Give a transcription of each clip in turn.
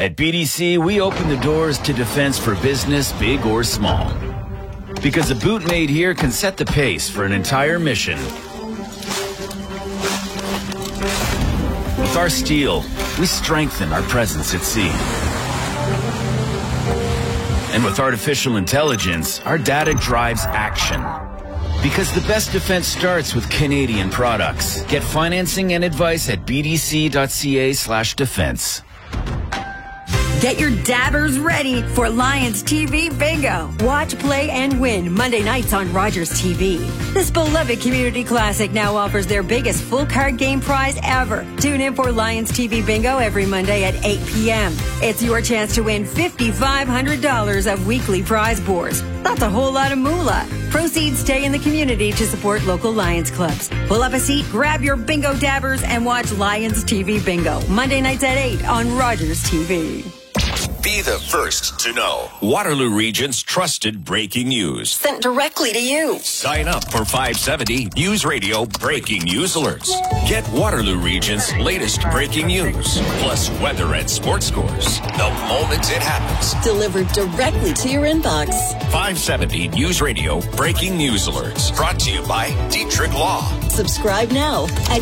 At BDC, we open the doors to defense for business, big or small. Because a boot made here can set the pace for an entire mission. With our steel, we strengthen our presence at sea. And with artificial intelligence, our data drives action. Because the best defense starts with Canadian products. Get financing and advice at bdc.ca/defense. Get your dabbers ready for Lions TV Bingo. Watch, play, and win Monday nights on Rogers TV. This beloved community classic now offers their biggest full card game prize ever. Tune in for Lions TV Bingo every Monday at 8 p.m. It's your chance to win $5,500 of weekly prize boards. That's a whole lot of moolah. Proceeds stay in the community to support local Lions clubs. Pull up a seat, grab your bingo dabbers, and watch Lions TV Bingo Monday nights at 8 on Rogers TV. Be the first to know. Waterloo Region's trusted breaking news. Sent directly to you. Sign up for 570 News Radio breaking news alerts. Get Waterloo Region's latest breaking news, plus weather and sports scores the moment it happens. Delivered directly to your inbox. 570 News Radio breaking news alerts. Brought to you by Dietrich Law. Subscribe now at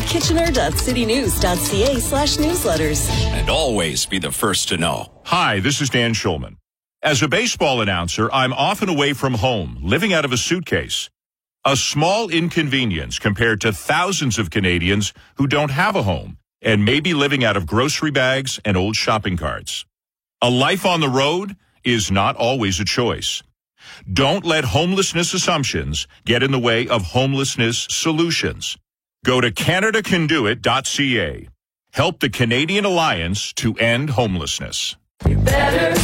kitchener.citynews.ca/newsletters. And always be the first to know. Hi, this is Dan Schulman. As a baseball announcer, I'm often away from home, living out of a suitcase. A small inconvenience compared to thousands of Canadians who don't have a home and may be living out of grocery bags and old shopping carts. A life on the road is not always a choice. Don't let homelessness assumptions get in the way of homelessness solutions. Go to CanadaCanDoIt.ca. Help the Canadian Alliance to end homelessness. You're better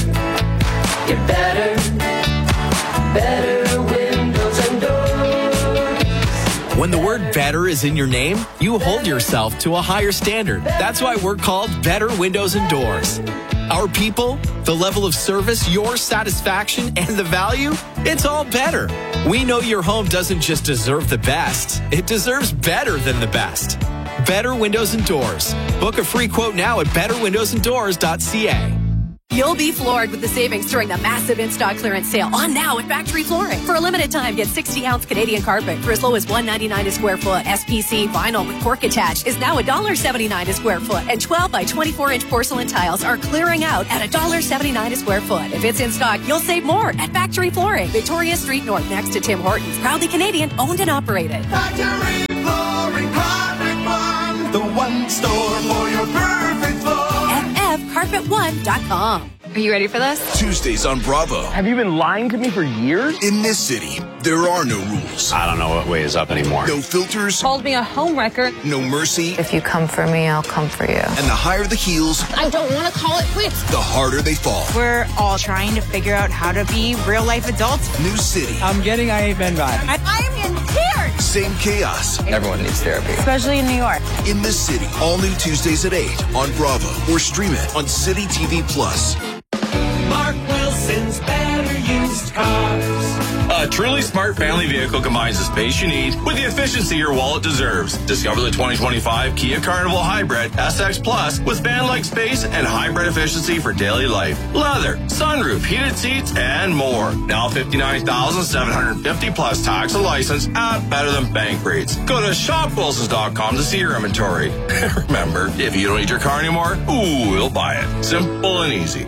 windows and doors. When the word better is in your name, you hold yourself to a higher standard. That's why we're called Better Windows and Doors. Our people, the level of service, your satisfaction, and the value, it's all better. We know your home doesn't just deserve the best, it deserves better than the best. Better Windows and Doors. Book a free quote now at betterwindowsanddoors.ca. You'll be floored with the savings during the massive in-stock clearance sale on now at Factory Flooring. For a limited time, get 60-ounce Canadian carpet for as low as $1.99 a square foot. SPC vinyl with cork attached is now $1.79 a square foot. And 12 by 24-inch porcelain tiles are clearing out at $1.79 a square foot. If it's in stock, you'll save more at Factory Flooring. Victoria Street North next to Tim Hortons. Proudly Canadian, owned and operated. Factory Flooring, Carpet One, the one store for your perfect floor. FFCarpet1.com. Are you ready for this? Tuesdays on Bravo. Have you been lying to me for years? In this city, there are no rules. I don't know what way is up anymore. No filters. Called me a homewrecker. No mercy. If you come for me, I'll come for you. And the higher the heels, I don't want to call it quits. the harder they fall. We're all trying to figure out how to be real-life adults. New city. I'm getting I Amen vibe. I'm in tears. Same chaos. Everyone needs therapy. Especially in New York. In this city. All new Tuesdays at 8 on Bravo. Or stream it on City TV Plus. Mark Wilson's Better Used Cars. A truly smart family vehicle combines the space you need with the efficiency your wallet deserves. Discover the 2025 Kia Carnival Hybrid SX Plus with van-like space and hybrid efficiency for daily life. Leather, sunroof, heated seats, and more. Now $59,750 plus tax and license at better than bank rates. Go to shopwilsons.com to see your inventory. Remember, if you don't need your car anymore, we'll buy it. Simple and easy.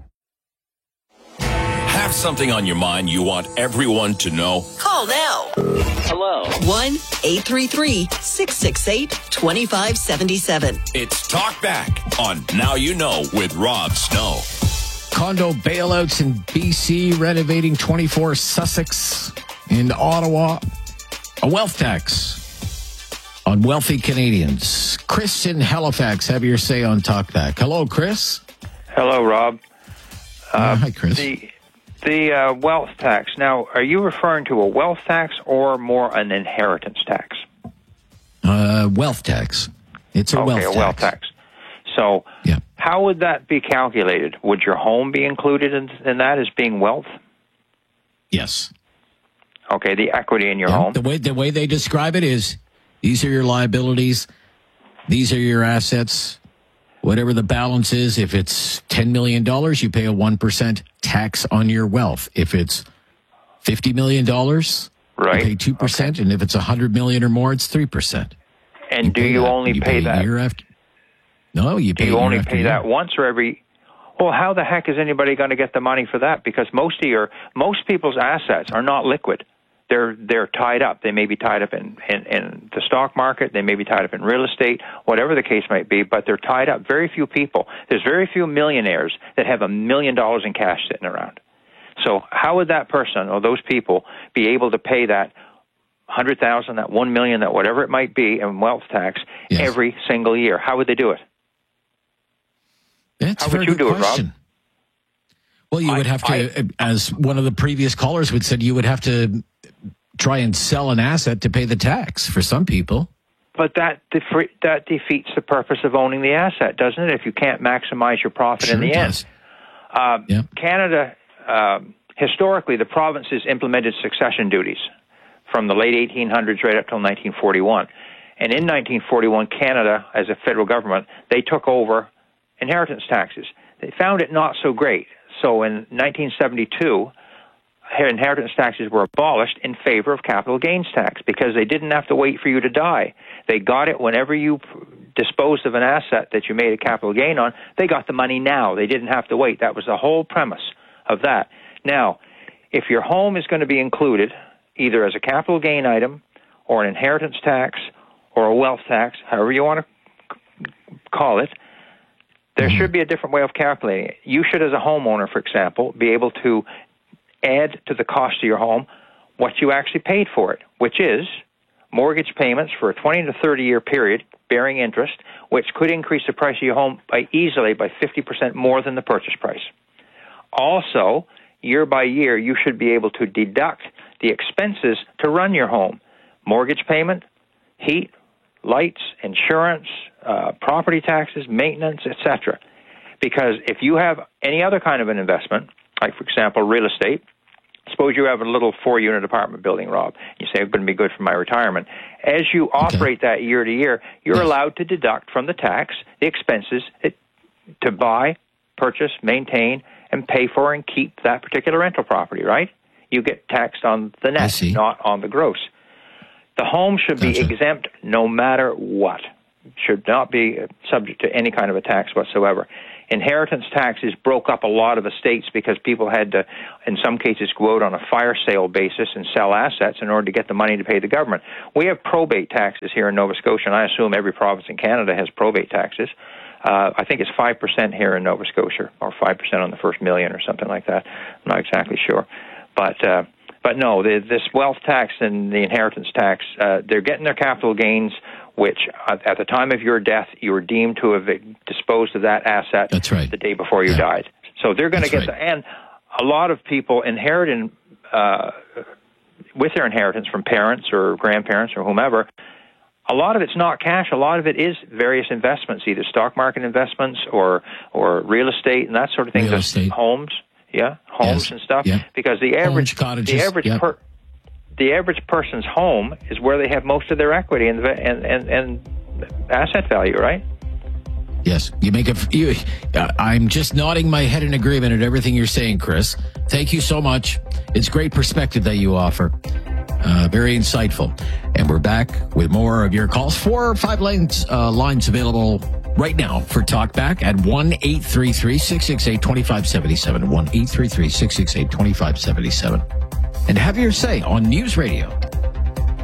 Have something on your mind you want everyone to know? Call now. Hello. 1-833-668-2577. It's Talk Back on Now You Know with Rob Snow. Condo bailouts in BC, renovating 24 Sussex in Ottawa. A wealth tax on wealthy Canadians. Chris in Halifax, have your say on Talk Back. Hello, Chris. Hello, Rob. Hi, Chris. The wealth tax. Now, are you referring to a wealth tax or more an inheritance tax? Wealth tax. It's a wealth tax. Okay, a wealth tax. So, yeah. How would that be calculated? Would your home be included in that as being wealth? Yes. Okay, the equity in your home. The way they describe it is, these are your liabilities, these are your assets. whatever the balance is. If it's $10 million, you pay a 1% tax on your wealth. If it's $50 million, right, you pay 2%. Okay. And if it's $100 million or more, it's 3%. And do you only pay that year after? No, you pay. Do you only pay that once or every? Well, how the heck is anybody going to get the money for that? Because most people's assets are not liquid. They're tied up. They may be tied up in the stock market. They may be tied up in real estate, whatever the case might be, but they're tied up. Very few people. There's very few millionaires that have $1 million in cash sitting around. So how would that person or those people be able to pay that $100,000, that $1 million, that whatever it might be in wealth tax every single year? How would they do it? That's how would you do it, Rob? Well, you would have to, as one of the previous callers would said, you would have to try and sell an asset to pay the tax for some people. But that defeats the purpose of owning the asset, doesn't it? If you can't maximize your profit in the end. Canada, historically, the provinces implemented succession duties from the late 1800s right up till 1941. And in 1941, Canada, as a federal government, they took over inheritance taxes. They found it not so great. So in 1972, inheritance taxes were abolished in favor of capital gains tax because they didn't have to wait for you to die. They got it whenever you disposed of an asset that you made a capital gain on. They got the money now. They didn't have to wait. That was the whole premise of that. Now, if your home is going to be included either as a capital gain item or an inheritance tax or a wealth tax, however you want to call it, there should be a different way of calculating it. You should, as a homeowner, for example, be able to add to the cost of your home what you actually paid for it, which is mortgage payments for a 20 to 30-year period bearing interest, which could increase the price of your home easily by 50% more than the purchase price. Also, year by year, you should be able to deduct the expenses to run your home, mortgage payment, heat, lights, insurance, property taxes, maintenance, etc. Because if you have any other kind of an investment, like, for example, real estate, suppose you have a little 4-unit apartment building, Rob. You say, it's going to be good for my retirement. As you operate that year to year, you're allowed to deduct from the tax the expenses to buy, purchase, maintain, and pay for and keep that particular rental property, right? You get taxed on the net, not on the gross. The home should be exempt no matter what. Should not be subject to any kind of a tax whatsoever. Inheritance taxes broke up a lot of estates because people had to, in some cases, go out on a fire sale basis and sell assets in order to get the money to pay the government. We have probate taxes here in Nova Scotia, and I assume every province in Canada has probate taxes. I think it's 5% here in Nova Scotia, or 5% on the first million or something like that. I'm not exactly sure. But no, this wealth tax and the inheritance tax, they're getting their capital gains, which at the time of your death, you were deemed to have disposed of that asset the day before you died. So they're going to get and a lot of people inherit with their inheritance from parents or grandparents or whomever. A lot of it's not cash. A lot of it is various investments, either stock market investments or real estate and that sort of thing. Real estate. Homes. Yeah, homes and stuff. Yeah. Because the average person's home is where they have most of their equity and asset value, right? Yes, you make I'm just nodding my head in agreement at everything you're saying, Chris. Thank you so much. It's great perspective that you offer. Very insightful. And we're back with more of your calls. 4 or 5 lines available right now for talkback at 1-833-668-2577. 1-833-668-2577. And have your say on News Radio